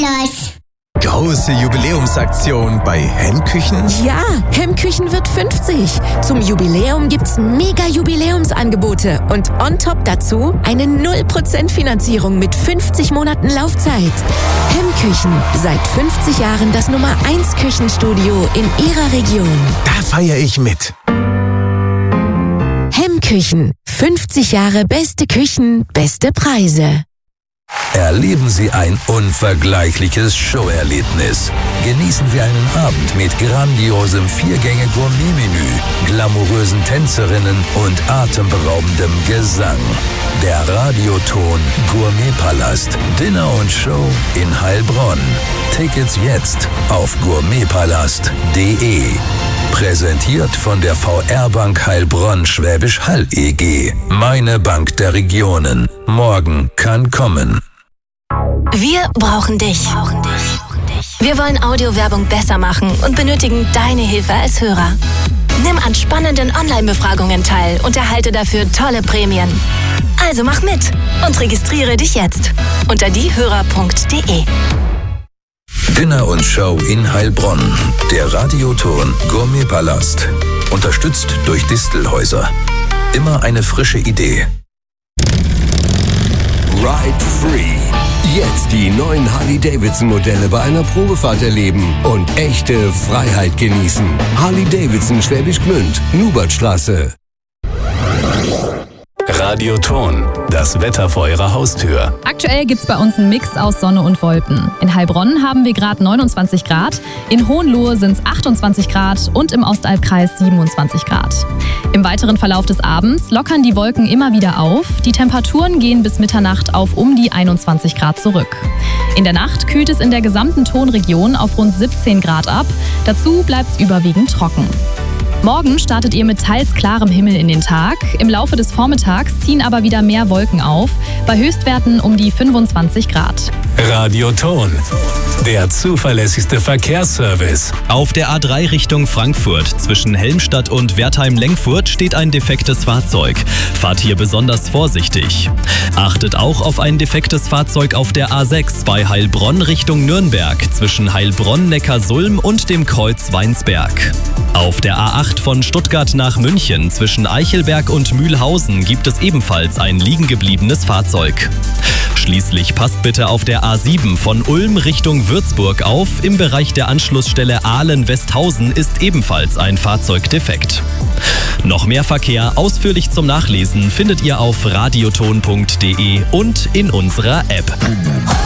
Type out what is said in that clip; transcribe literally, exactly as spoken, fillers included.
Gomepalas. Große Jubiläumsaktion bei Hemmküchen? Ja, Hemmküchen wird fünfzig. Zum Jubiläum gibt's mega Jubiläumsangebote und on top dazu eine null Prozent Finanzierung mit fünfzig Monaten Laufzeit. Hemmküchen, seit fünfzig Jahren das Nummer eins Küchenstudio in Ihrer Region. Da feiere ich mit. Hemmküchen, fünfzig Jahre beste Küchen, beste Preise. Erleben Sie ein unvergleichliches Showerlebnis. Genießen Sie einen Abend mit grandiosem Viergänge-Gourmet-Menü, glamourösen Tänzerinnen und atemberaubendem Gesang. Der Radioton Gourmetpalast, Dinner und Show in Heilbronn. Tickets jetzt auf gourmetpalast punkt de. Präsentiert von der V R-Bank Heilbronn Schwäbisch Hall E G. Meine Bank der Regionen. Morgen kann kommen. Wir brauchen dich. Wir wollen Audiowerbung besser machen und benötigen deine Hilfe als Hörer. Nimm an spannenden Online-Befragungen teil und erhalte dafür tolle Prämien. Also mach mit und registriere dich jetzt unter diehörer punkt de. Dinner und Show in Heilbronn. Der Radioton Gourmetpalast. Unterstützt durch Distelhäuser. Immer eine frische Idee. Ride Free. Jetzt die neuen Harley-Davidson-Modelle bei einer Probefahrt erleben und echte Freiheit genießen. Harley-Davidson Schwäbisch Gmünd, Nubertstraße. Radioton, das Wetter vor Ihrer Haustür. Aktuell gibt's bei uns einen Mix aus Sonne und Wolken. In Heilbronn haben wir gerade neunundzwanzig Grad, in Hohenlohe sind's achtundzwanzig Grad und im Ostalbkreis siebenundzwanzig Grad. Im weiteren Verlauf des Abends lockern die Wolken immer wieder auf. Die Temperaturen gehen bis Mitternacht auf um die einundzwanzig Grad zurück. In der Nacht kühlt es in der gesamten Tonregion auf rund siebzehn Grad ab. Dazu bleibt's überwiegend trocken. Morgen startet ihr mit teils klarem Himmel in den Tag. Im Laufe des Vormittags ziehen aber wieder mehr Wolken auf, bei Höchstwerten um die fünfundzwanzig Grad. Radioton, der zuverlässigste Verkehrsservice. Auf der A drei Richtung Frankfurt zwischen Helmstadt und Wertheim-Lengfurt steht ein defektes Fahrzeug. Fahrt hier besonders vorsichtig. Achtet auch auf ein defektes Fahrzeug auf der A sechs bei Heilbronn Richtung Nürnberg zwischen Heilbronn-Neckarsulm und dem Kreuz Weinsberg. Auf der A acht von Stuttgart nach München zwischen Eichelberg und Mühlhausen gibt es ebenfalls ein liegengebliebenes Fahrzeug. Schließlich passt bitte auf der A sieben von Ulm Richtung Würzburg auf. Im Bereich der Anschlussstelle Ahlen-Westhausen ist ebenfalls ein Fahrzeug defekt. Noch mehr Verkehr ausführlich zum Nachlesen findet ihr auf radioton punkt de und in unserer App.